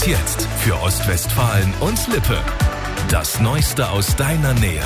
jetzt für Ostwestfalen und Lippe. Das Neueste aus deiner Nähe.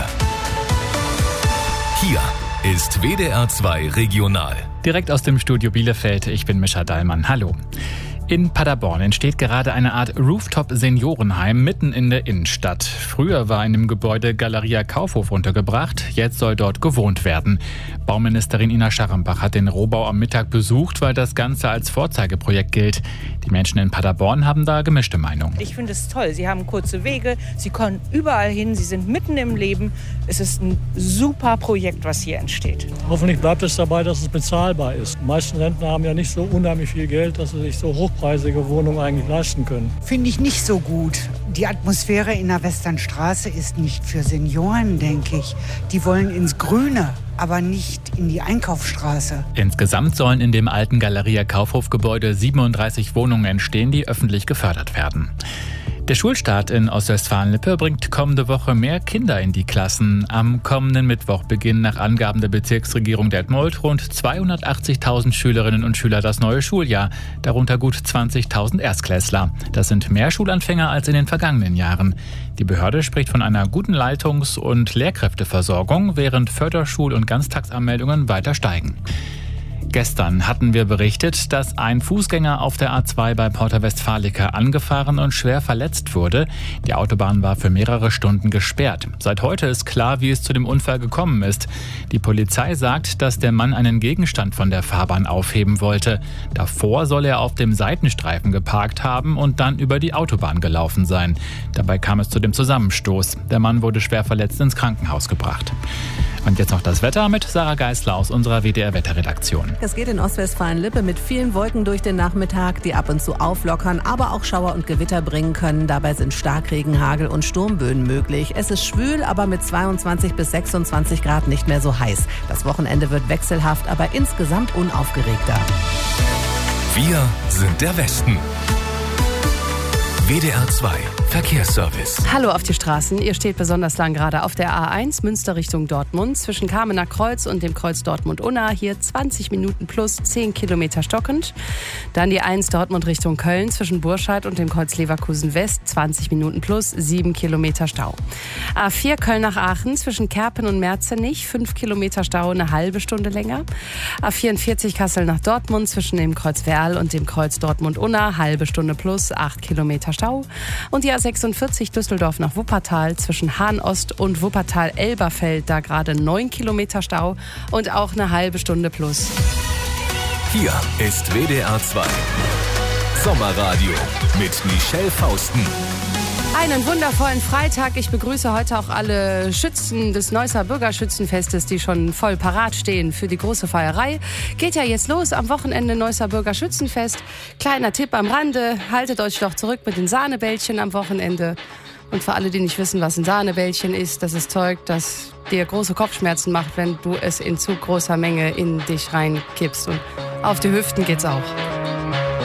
Hier ist WDR 2 Regional. Direkt aus dem Studio Bielefeld, ich bin Mischa Dallmann. Hallo. In Paderborn entsteht gerade eine Art Rooftop-Seniorenheim mitten in der Innenstadt. Früher war in dem Gebäude Galeria Kaufhof untergebracht, jetzt soll dort gewohnt werden. Bauministerin Ina Scharrenbach hat den Rohbau am Mittag besucht, weil das Ganze als Vorzeigeprojekt gilt. Die Menschen in Paderborn haben da gemischte Meinungen. Ich finde es toll. Sie haben kurze Wege, sie können überall hin, sie sind mitten im Leben. Es ist ein super Projekt, was hier entsteht. Hoffentlich bleibt es dabei, dass es bezahlbar ist. Die meisten Rentner haben ja nicht so unheimlich viel Geld, dass sie sich so hochpreisige Wohnungen eigentlich leisten können. Finde ich nicht so gut. Die Atmosphäre in der Westernstraße ist nicht für Senioren, denke ich. Die wollen ins Grüne, aber nicht in die Einkaufsstraße. Insgesamt sollen in dem alten Galeria Kaufhof-Gebäude 37 Wohnungen entstehen, die öffentlich gefördert werden. Der Schulstart in Ostwestfalen-Lippe bringt kommende Woche mehr Kinder in die Klassen. Am kommenden Mittwoch beginnen nach Angaben der Bezirksregierung Detmold rund 280.000 Schülerinnen und Schüler das neue Schuljahr, darunter gut 20.000 Erstklässler. Das sind mehr Schulanfänger als in den vergangenen Jahren. Die Behörde spricht von einer guten Leitungs- und Lehrkräfteversorgung, während Förderschul- und Ganztagsanmeldungen weiter steigen. Gestern hatten wir berichtet, dass ein Fußgänger auf der A2 bei Porta Westfalica angefahren und schwer verletzt wurde. Die Autobahn war für mehrere Stunden gesperrt. Seit heute ist klar, wie es zu dem Unfall gekommen ist. Die Polizei sagt, dass der Mann einen Gegenstand von der Fahrbahn aufheben wollte. Davor soll er auf dem Seitenstreifen geparkt haben und dann über die Autobahn gelaufen sein. Dabei kam es zu dem Zusammenstoß. Der Mann wurde schwer verletzt ins Krankenhaus gebracht. Und jetzt noch das Wetter mit Sarah Geisler aus unserer WDR-Wetterredaktion. Es geht in Ostwestfalen-Lippe mit vielen Wolken durch den Nachmittag, die ab und zu auflockern, aber auch Schauer und Gewitter bringen können. Dabei sind Starkregen, Hagel und Sturmböen möglich. Es ist schwül, aber mit 22 bis 26 Grad nicht mehr so heiß. Das Wochenende wird wechselhaft, aber insgesamt unaufgeregter. Wir sind der Westen. WDR 2 Verkehrsservice. Hallo auf die Straßen. Ihr steht besonders lang gerade auf der A1 Münster Richtung Dortmund zwischen Kamener Kreuz und dem Kreuz Dortmund-Unna. Hier 20 Minuten plus 10 Kilometer stockend. Dann die 1 Dortmund Richtung Köln zwischen Burscheid und dem Kreuz Leverkusen West 20 Minuten plus 7 Kilometer Stau. A4 Köln nach Aachen zwischen Kerpen und Merzenich 5 Kilometer Stau, eine halbe Stunde länger. A44 Kassel nach Dortmund zwischen dem Kreuz Werl und dem Kreuz Dortmund-Unna halbe Stunde plus 8 Kilometer Stau. Und die A46 Düsseldorf nach Wuppertal zwischen Hahn-Ost und Wuppertal-Elberfeld, da gerade 9 Kilometer Stau und auch eine halbe Stunde plus. Hier ist WDR 2 Sommerradio mit Michelle Fausten. Einen wundervollen Freitag. Ich begrüße heute auch alle Schützen des Neusser Bürgerschützenfestes, die schon voll parat stehen für die große Feierei. Geht ja jetzt los am Wochenende Neusser Bürgerschützenfest. Kleiner Tipp am Rande, haltet euch doch zurück mit den Sahnebällchen am Wochenende. Und für alle, die nicht wissen, was ein Sahnebällchen ist, das ist Zeug, das dir große Kopfschmerzen macht, wenn du es in zu großer Menge in dich reinkippst. Und auf die Hüften geht's auch.